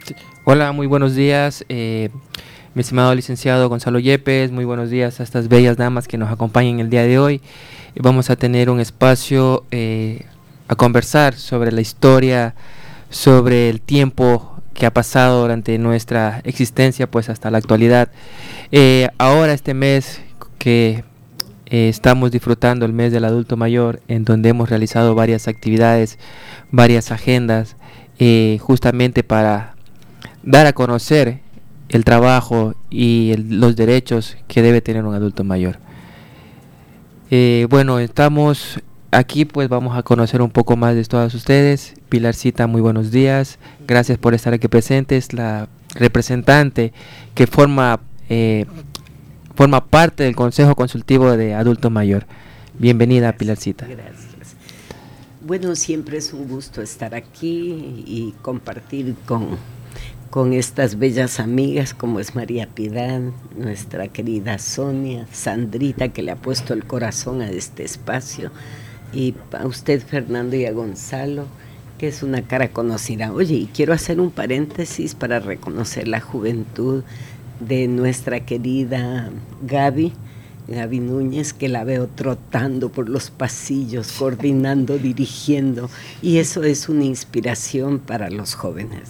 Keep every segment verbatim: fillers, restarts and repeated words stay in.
Hola, muy buenos días, eh, mi estimado licenciado Gonzalo Yepes, muy buenos días a estas bellas damas que nos acompañan el día de hoy. Vamos a tener un espacio eh, a conversar sobre la historia, sobre el tiempo que ha pasado durante nuestra existencia, pues hasta la actualidad. Eh, ahora este mes que eh, estamos disfrutando el mes del adulto mayor, en donde hemos realizado varias actividades, varias agendas, eh, justamente para dar a conocer el trabajo y el, los derechos que debe tener un adulto mayor. Eh, bueno, estamos aquí, pues vamos a conocer un poco más de todas ustedes. Pilarcita, muy buenos días. Gracias por estar aquí presentes. La representante que forma, eh, forma parte del Consejo Consultivo de Adulto Mayor. Bienvenida, Pilarcita. Gracias. Bueno, siempre es un gusto estar aquí y compartir con con estas bellas amigas como es María Piedad, nuestra querida Sonia, Sandrita, que le ha puesto el corazón a este espacio, y a usted, Fernando, y a Gonzalo, que es una cara conocida. Oye, y quiero hacer un paréntesis para reconocer la juventud de nuestra querida Gaby, Gaby Núñez, que la veo trotando por los pasillos, coordinando, dirigiendo, y eso es una inspiración para los jóvenes.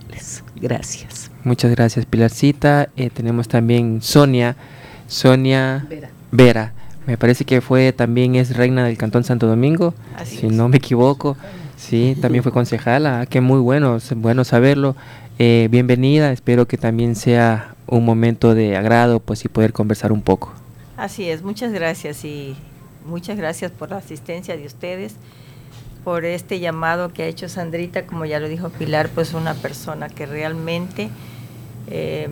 Gracias. Muchas gracias, Pilarcita. Eh, tenemos también Sonia, Sonia Vera. Vera. Me parece que fue también es reina del Cantón Santo Domingo, Así si es. no me equivoco. Sí, también fue concejala. Ah, qué muy bueno, es bueno saberlo. Eh, bienvenida. Espero que también sea un momento de agrado, pues y poder conversar un poco. Así es. Muchas gracias y muchas gracias por la asistencia de ustedes, por este llamado que ha hecho Sandrita, como ya lo dijo Pilar, pues una persona que realmente eh,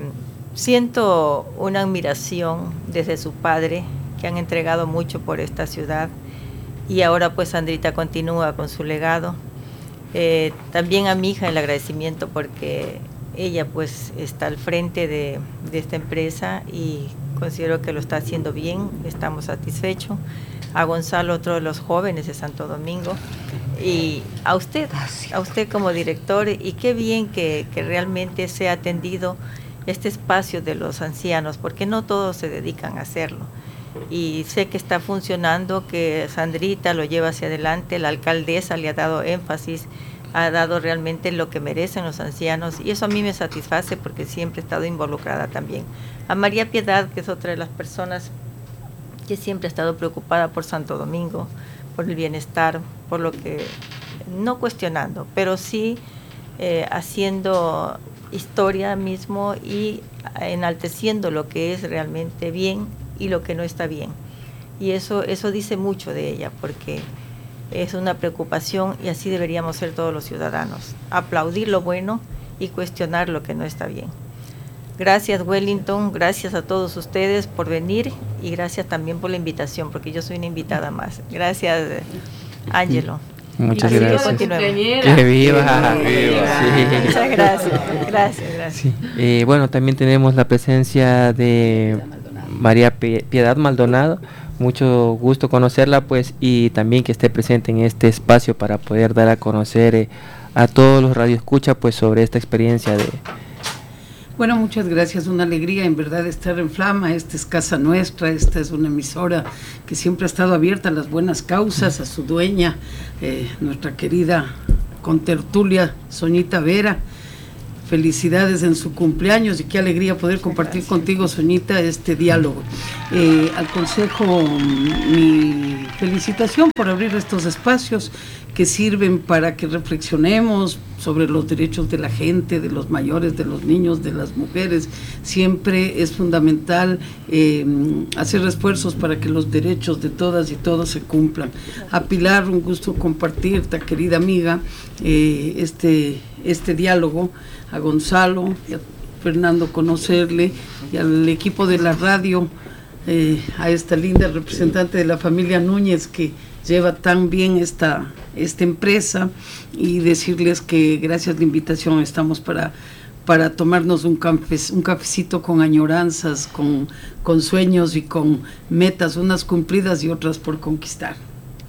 siento una admiración desde su padre, que han entregado mucho por esta ciudad, y ahora pues Sandrita continúa con su legado. Eh, también a mi hija el agradecimiento porque ella pues está al frente de, de esta empresa y considero que lo está haciendo bien, estamos satisfechos. A Gonzalo, otro de los jóvenes de Santo Domingo, y a usted, a usted como director, y qué bien que, que realmente se ha atendido este espacio de los ancianos, porque no todos se dedican a hacerlo, y sé que está funcionando, que Sandrita lo lleva hacia adelante, la alcaldesa le ha dado énfasis, ha dado realmente lo que merecen los ancianos, y eso a mí me satisface porque siempre he estado involucrada también. A María Piedad, que es otra de las personas que siempre ha estado preocupada por Santo Domingo, por el bienestar, por lo que, no cuestionando, pero sí eh, haciendo historia mismo y enalteciendo lo que es realmente bien y lo que no está bien. Y eso, eso dice mucho de ella, porque es una preocupación y así deberíamos ser todos los ciudadanos, aplaudir lo bueno y cuestionar lo que no está bien. Gracias, Wellington, gracias a todos ustedes por venir y gracias también por la invitación, porque yo soy una invitada más. Gracias, Ángelo. Muchas Así que gracias. continuemos. ¡Que viva! ¡Que viva! Sí. Muchas gracias, gracias, gracias. Sí. Eh, bueno, también tenemos la presencia de María Piedad Maldonado. Mucho gusto conocerla, pues, y también que esté presente en este espacio para poder dar a conocer eh, a todos los radioescuchas, pues, sobre esta experiencia de... Bueno, muchas gracias, una alegría en verdad estar en Flama. Esta es casa nuestra, esta es una emisora que siempre ha estado abierta a las buenas causas, a su dueña, eh, nuestra querida contertulia Soñita Vera. Felicidades en su cumpleaños y qué alegría poder compartir contigo, Soñita, este diálogo. Eh, al Consejo, mi felicitación por abrir estos espacios que sirven para que reflexionemos sobre los derechos de la gente, de los mayores, de los niños, de las mujeres. Siempre es fundamental eh, hacer esfuerzos para que los derechos de todas y todos se cumplan. A Pilar, un gusto compartirte, querida amiga, eh, este, este diálogo. A Gonzalo, y a Fernando conocerle, y al equipo de la radio, eh, a esta linda representante de la familia Núñez que lleva tan bien esta, esta empresa, y decirles que gracias a la invitación estamos para, para tomarnos un, cafe, un cafecito con añoranzas, con, con sueños y con metas, unas cumplidas y otras por conquistar.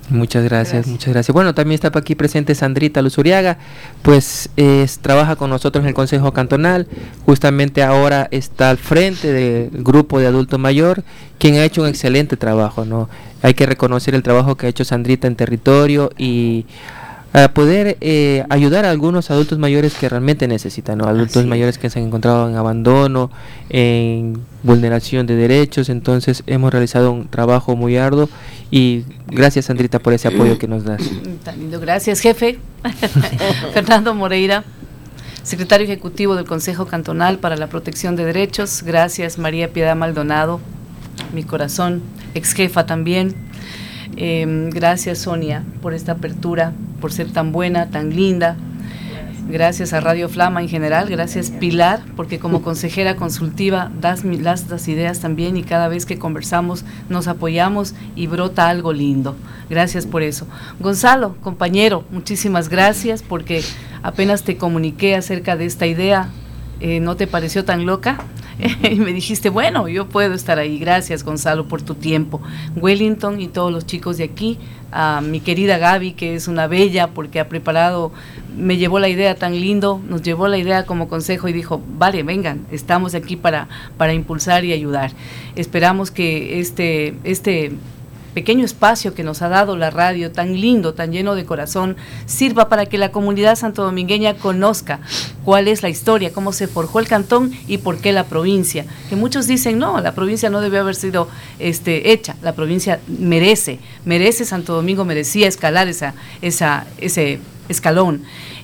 Muchas gracias, Gracias. muchas gracias. Bueno, también está por aquí presente Sandrita Luzuriaga, pues es, trabaja con nosotros en el Consejo Cantonal, justamente ahora está al frente del grupo de adulto mayor, quien ha hecho un excelente trabajo, ¿no? Hay que reconocer el trabajo que ha hecho Sandrita en territorio y a poder eh, ayudar a algunos adultos mayores que realmente necesitan, ¿no? Adultos Así mayores es. que se han encontrado en abandono, en vulneración de derechos. Entonces hemos realizado un trabajo muy arduo y gracias, Sandrita, por ese apoyo que nos das. Tan lindo, gracias, jefe. Fernando Moreira, secretario ejecutivo del Consejo Cantonal para la Protección de Derechos. Gracias, María Piedad Maldonado, mi corazón, ex jefa también. Eh, gracias, Sonia, por esta apertura, por ser tan buena, tan linda. Gracias a Radio Flama en general. Gracias, Pilar, porque como consejera consultiva das las, las ideas también, y cada vez que conversamos nos apoyamos y brota algo lindo. Gracias por eso. Gonzalo, compañero, muchísimas gracias, porque apenas te comuniqué acerca de esta idea, eh, ¿no te pareció tan loca? Y me dijiste, bueno, yo puedo estar ahí. Gracias, Gonzalo, por tu tiempo. Wellington y todos los chicos de aquí, a mi querida Gaby, que es una bella, porque ha preparado, me llevó la idea tan lindo, nos llevó la idea como consejo y dijo, vale, vengan, estamos aquí para, para impulsar y ayudar. Esperamos que este, este pequeño espacio que nos ha dado la radio, tan lindo, tan lleno de corazón, sirva para que la comunidad santodomingueña conozca cuál es la historia, cómo se forjó el cantón y por qué la provincia. Que muchos dicen, no, la provincia no debe haber sido este, hecha, la provincia merece, merece, Santo Domingo merecía escalar esa, esa, ese escalón.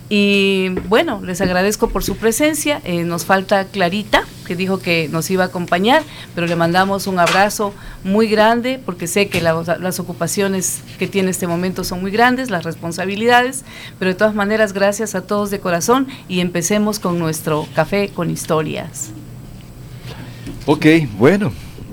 Y bueno, les agradezco por su presencia. Eh, nos falta Clarita, que dijo que nos iba a acompañar, pero le mandamos un abrazo muy grande, porque sé que la, las ocupaciones que tiene este momento son muy grandes, las responsabilidades, pero de todas maneras, gracias a todos de corazón, y empecemos con nuestro café con historias. Ok, bueno,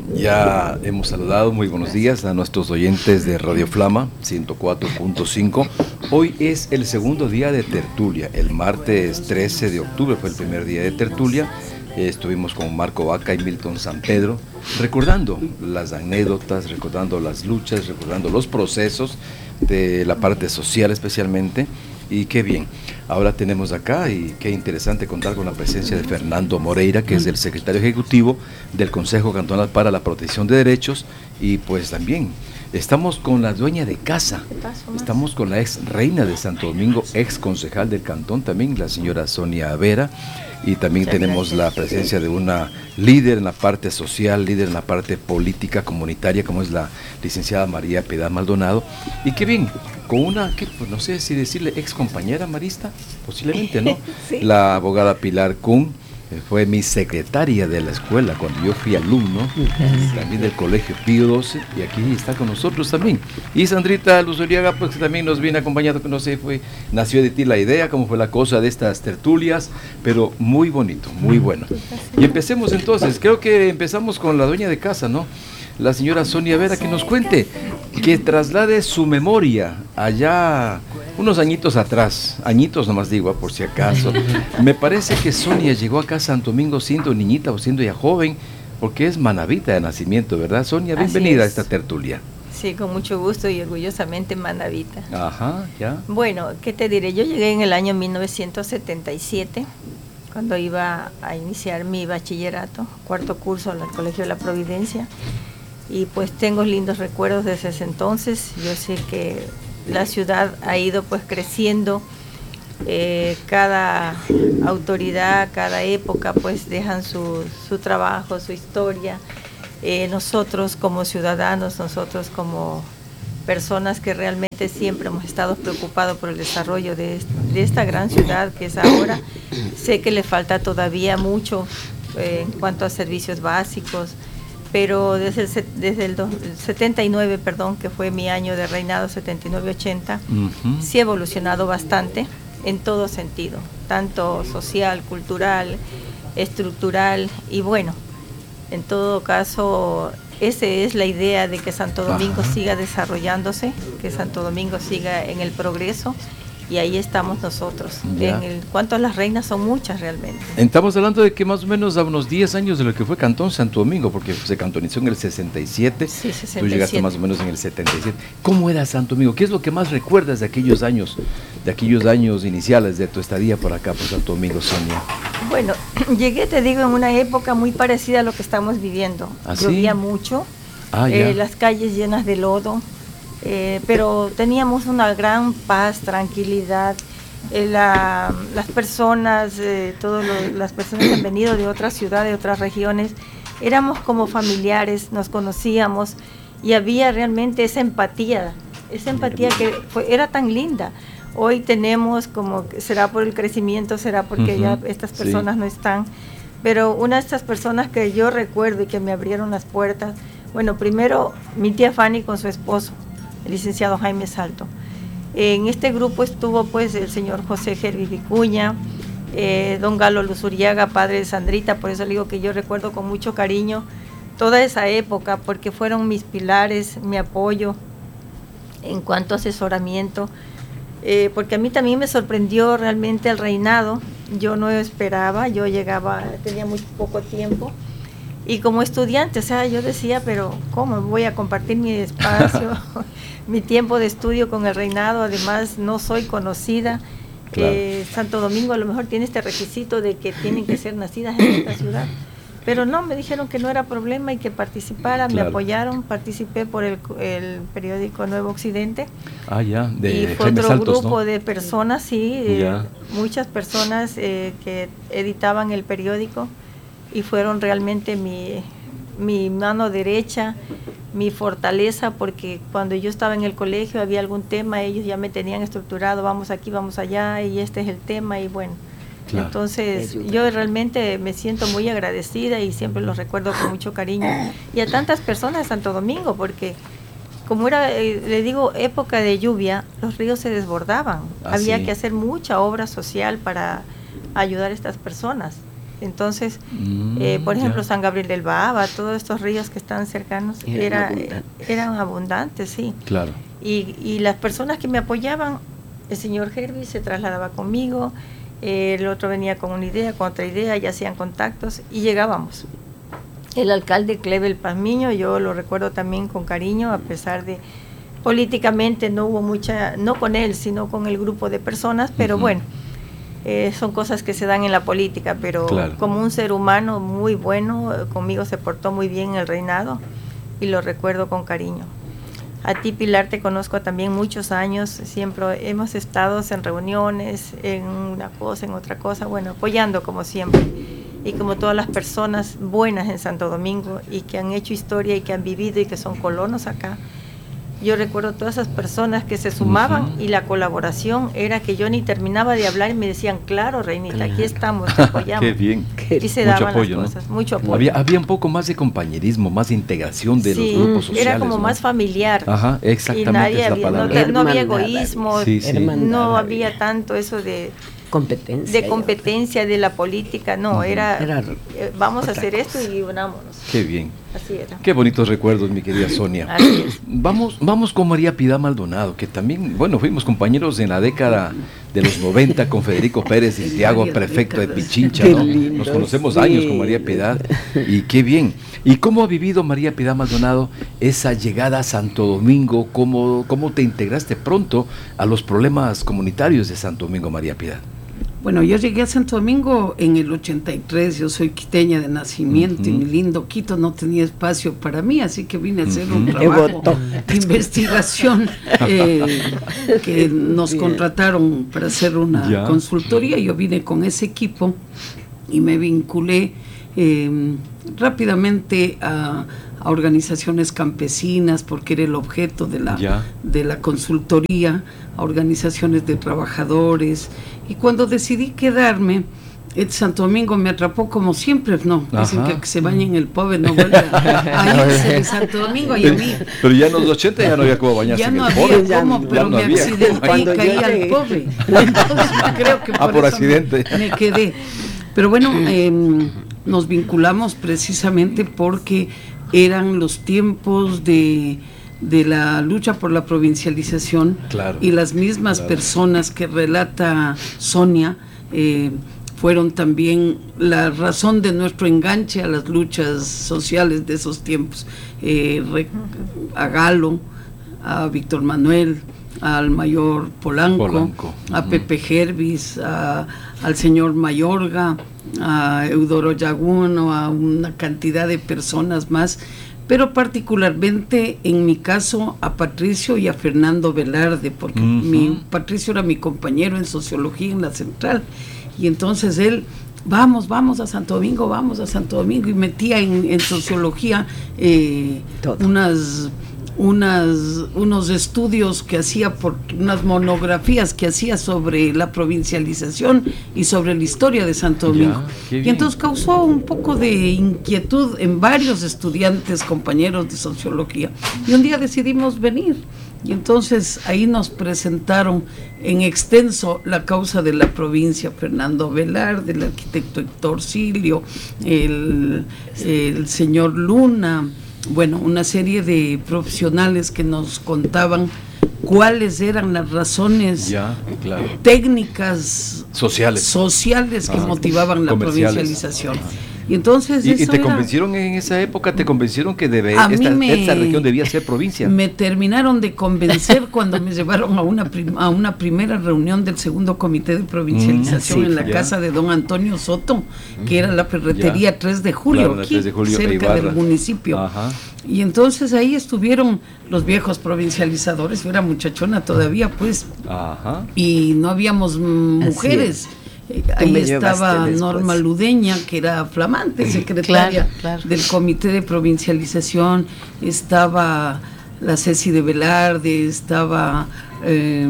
ya hemos saludado, muy buenos días a nuestros oyentes de Radio Flama ciento cuatro punto cinco. Hoy es el segundo día de tertulia, el martes trece de octubre fue el primer día de tertulia. Eh, estuvimos con Marco Vaca y Milton San Pedro, recordando las anécdotas, recordando las luchas, recordando los procesos de la parte social especialmente. Y qué bien, ahora tenemos acá, y qué interesante contar con la presencia de Fernando Moreira, que es el secretario ejecutivo del Consejo Cantonal para la Protección de Derechos, y pues también estamos con la dueña de casa, estamos con la ex reina de Santo Domingo, ex concejal del cantón también, la señora Sonia Vera, y también Muchas tenemos gracias. la presencia de una líder en la parte social, líder en la parte política comunitaria, como es la licenciada María Piedad Maldonado, y qué bien, con una, que, pues no sé si decirle ex compañera marista, posiblemente, ¿no? Sí. La abogada Pilar Kuhn eh, fue mi secretaria de la escuela cuando yo fui alumno, también del colegio Pío doce, y aquí está con nosotros también. Y Sandrita Luzuriaga, pues que también nos viene acompañando, que no sé, fue, nació de ti la idea, cómo fue la cosa de estas tertulias, pero muy bonito, muy bueno. Y empecemos entonces, creo que empezamos con la dueña de casa, ¿no? La señora Sonia Vera, que nos cuente, que traslade su memoria allá unos añitos atrás, añitos nomás digo, por si acaso. Me parece que Sonia llegó acá a Santo Domingo siendo niñita o siendo ya joven, porque es manavita de nacimiento, ¿verdad, Sonia? Así Bienvenida a es. esta tertulia. Sí, con mucho gusto y orgullosamente manavita. Ajá, ya. Bueno, ¿qué te diré? Yo llegué en el año mil novecientos setenta y siete, cuando iba a iniciar mi bachillerato, cuarto curso en el Colegio de la Providencia, y pues tengo lindos recuerdos desde ese entonces. Yo sé que la ciudad ha ido pues creciendo, eh, cada autoridad, cada época pues dejan su, su trabajo, su historia. Eh, nosotros como ciudadanos, nosotros como personas que realmente siempre hemos estado preocupados por el desarrollo de, de esta gran ciudad que es ahora, sé que le falta todavía mucho eh, en cuanto a servicios básicos, pero desde el, desde el setenta y nueve, perdón, que fue mi año de reinado, setenta y nueve ochenta, uh-huh. sí ha evolucionado bastante en todo sentido, tanto social, cultural, estructural, y bueno, en todo caso, esa es la idea de que Santo Domingo Ajá. siga desarrollándose, que Santo Domingo siga en el progreso, y ahí estamos nosotros. Ya. En el cuanto a las reinas, son muchas realmente. Estamos hablando de que más o menos a unos diez años de lo que fue Cantón Santo Domingo, porque se cantonizó en el sesenta y siete, Sí, sesenta y siete. tú llegaste más o menos en el setenta y siete. ¿Cómo era Santo Domingo? ¿Qué es lo que más recuerdas de aquellos años, de aquellos años iniciales de tu estadía por acá, por Santo Domingo, Sonia? Bueno, llegué, te digo, en una época muy parecida a lo que estamos viviendo. ¿Ah, sí? Llovía mucho, Ah, ya. eh, las calles llenas de lodo, eh, pero teníamos una gran paz, tranquilidad. Eh, la, las personas, eh, todas las personas que han venido de otras ciudades, de otras regiones, éramos como familiares, nos conocíamos y había realmente esa empatía, esa empatía que fue, era tan linda. Hoy tenemos como, será por el crecimiento, será porque uh-huh. ya estas personas sí. no están, pero una de estas personas que yo recuerdo y que me abrieron las puertas, bueno, primero mi tía Fanny con su esposo, el licenciado Jaime Salto. En este grupo estuvo pues el señor José Gervi Vicuña, eh, don Galo Luzuriaga, padre de Sandrita, por eso le digo que yo recuerdo con mucho cariño toda esa época, porque fueron mis pilares, mi apoyo en cuanto a asesoramiento, eh, porque a mí también me sorprendió realmente el reinado, yo no esperaba, yo llegaba, tenía muy poco tiempo, y como estudiante, o sea, yo decía, pero ¿cómo voy a compartir mi espacio, mi tiempo de estudio con el reinado? Además, no soy conocida. Claro. Eh, Santo Domingo a lo mejor tiene este requisito de que tienen que ser nacidas en esta ciudad. Pero no, me dijeron que no era problema y que participara, claro. me apoyaron, participé por el, el periódico Nuevo Occidente. Ah, ya, de Y fue Jaime otro Saltos, grupo ¿no? de personas, sí, eh, muchas personas eh, que editaban el periódico. Y fueron realmente mi, mi mano derecha, mi fortaleza, porque cuando yo estaba en el colegio había algún tema, ellos ya me tenían estructurado, vamos aquí, vamos allá, y este es el tema, y bueno. Claro. Entonces yo realmente me siento muy agradecida y siempre los recuerdo con mucho cariño. Y a tantas personas de Santo Domingo, porque como era, eh, le digo, época de lluvia, los ríos se desbordaban. ¿Ah, había sí? que hacer mucha obra social para ayudar a estas personas. Entonces, mm, eh, por ejemplo, ya. San Gabriel del Baba, todos estos ríos que están cercanos, eran, era, abundantes. eran abundantes, sí. Claro. Y, y las personas que me apoyaban, el señor Gervi se trasladaba conmigo, eh, el otro venía con una idea, con otra idea, ya hacían contactos y llegábamos. El alcalde Clevel Pazmiño, yo lo recuerdo también con cariño, a pesar de políticamente no hubo mucha, no con él, sino con el grupo de personas, pero uh-huh. bueno. Eh, son cosas que se dan en la política, pero claro. como un ser humano muy bueno, conmigo se portó muy bien en el reinado y lo recuerdo con cariño. A ti, Pilar, te conozco también muchos años, siempre hemos estado en reuniones, en una cosa, en otra cosa, bueno, apoyando como siempre. Y como todas las personas buenas en Santo Domingo y que han hecho historia y que han vivido y que son colonos acá, yo recuerdo todas esas personas que se sumaban uh-huh. y la colaboración era que yo ni terminaba de hablar y me decían, claro, Reinita, claro. aquí estamos, te apoyamos. Qué bien. Y se mucho daban apoyo, las cosas, ¿no? mucho apoyo. Había, había un poco más de compañerismo, más de integración de sí, los grupos sociales. Era como ¿no? más familiar. Ajá, exactamente. Y nadie es la había, palabra. no, no había egoísmo, sí, sí. no había tanto eso de competencia. De competencia de la política, no, uh-huh. era, era eh, vamos a hacer cosa. esto y unámonos. Qué bien. Así era. Qué bonitos recuerdos, mi querida Sonia. Así es. Vamos, vamos con María Piedad Maldonado, que también, bueno, fuimos compañeros en la década de los noventa con Federico Pérez y Santiago, prefecto de Pichincha, ¿no? Nos conocemos sí. años con María Piedad y qué bien. ¿Y cómo ha vivido María Piedad Maldonado esa llegada a Santo Domingo? ¿Cómo, cómo te integraste pronto a los problemas comunitarios de Santo Domingo, María Piedad? Bueno, yo llegué a Santo Domingo en el ochenta y tres, yo soy quiteña de nacimiento uh-huh. y mi lindo Quito no tenía espacio para mí, así que vine a hacer uh-huh. un trabajo de investigación eh, que nos contrataron para hacer una yeah. consultoría. Yo vine con ese equipo y me vinculé eh, rápidamente a, a organizaciones campesinas porque era el objeto de la, yeah. de la consultoría, a organizaciones de trabajadores. Y cuando decidí quedarme, el Santo Domingo me atrapó como siempre, no, dicen que, que se bañen el pobre, no vuelve a irse de Santo Domingo y a mí. Pero ya en los ochenta ya no había cómo bañarse ya en no el había pobre. cómo, no, pero no me había. accidenté y caí al pobre. Entonces creo que por, ah, por eso accidente. Me, me quedé. Pero bueno, eh, nos vinculamos precisamente porque eran los tiempos de de la lucha por la provincialización, claro, y las mismas claro. personas que relata Sonia eh, fueron también la razón de nuestro enganche a las luchas sociales de esos tiempos. Eh, a Galo, a Víctor Manuel, al mayor Polanco, Polanco. a uh-huh. Pepe Gervis, a, al señor Mayorga, a Eudoro Yaguno, a una cantidad de personas más, pero particularmente en mi caso a Patricio y a Fernando Velarde, porque uh-huh. mi, Patricio era mi compañero en sociología en la Central, y entonces él, vamos, vamos a Santo Domingo, vamos a Santo Domingo, y metía en, en sociología eh, unas... Unas, unos estudios que hacía, por unas monografías que hacía sobre la provincialización y sobre la historia de Santo Domingo. Ya, y entonces causó un poco de inquietud en varios estudiantes, compañeros de sociología. Y un día decidimos venir. Y entonces ahí nos presentaron en extenso la causa de la provincia, Fernando Velarde, el arquitecto Héctor Silio, el, el señor Luna, bueno, una serie de profesionales que nos contaban cuáles eran las razones ya, claro. técnicas sociales, sociales que ah, motivaban la provincialización. Ah. Y entonces ¿Y, eso y te era, convencieron en esa época, te convencieron que debe, esta, me, esta región debía ser provincia? Me terminaron de convencer cuando me llevaron a una prim, a una primera reunión del segundo comité de provincialización mm, sí, en la ya. casa de don Antonio Soto, que era la ferretería ya. tres de julio, claro, aquí, tres de julio cerca del municipio. Ajá. Y entonces ahí estuvieron los viejos provincializadores, yo era muchachona todavía pues, Ajá. y no habíamos mujeres. Ahí estaba Norma Ludeña, que era flamante secretaria claro, claro. del comité de provincialización, estaba la Ceci de Velarde, estaba eh,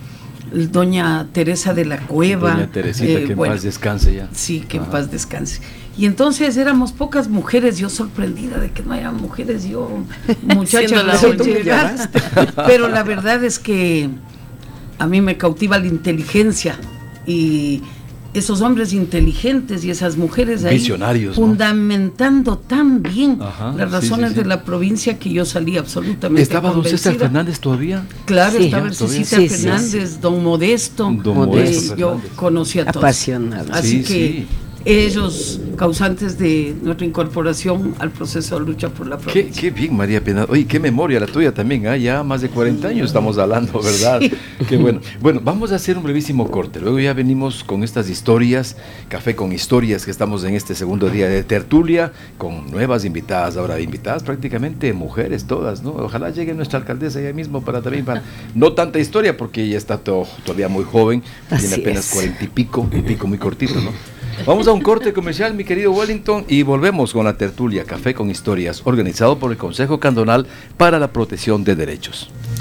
doña Teresa de la Cueva. Doña Teresita, eh, que en bueno, paz descanse ya. Sí, que Ajá. en paz descanse. Y entonces éramos pocas mujeres, yo sorprendida de que no hayan mujeres, yo muchacha recién llegada, pero la verdad es que a mí me cautiva la inteligencia y esos hombres inteligentes y esas mujeres ahí visionarios, fundamentando ¿no? tan bien Ajá, las razones sí, sí, sí. de la provincia que yo salí absolutamente ¿Estaba convencida. don César Fernández todavía? Claro, sí, estaba el César sí, Fernández, sí, sí. don Modesto, don Modesto eh, yo conocí a todos. Apasionado. Así sí, que sí. ellos, causantes de nuestra incorporación al proceso de lucha por la provincia. Qué, qué bien, María Piedad. Oye, qué memoria la tuya también, ¿eh? Ya más de cuarenta años estamos hablando, ¿verdad? Sí. Qué bueno. Bueno, vamos a hacer un brevísimo corte. Luego ya venimos con estas historias, Café con Historias, que estamos en este segundo día de tertulia, con nuevas invitadas. Ahora, invitadas prácticamente mujeres todas, ¿no? Ojalá llegue nuestra alcaldesa ya mismo para también, para no tanta historia, porque ella está to, todavía muy joven, tiene Así apenas es. cuarenta y pico, y pico muy cortito, ¿no? Vamos a un corte comercial, mi querido Wellington, y volvemos con la tertulia Café con Historias, organizado por el Consejo Cantonal para la Protección de Derechos.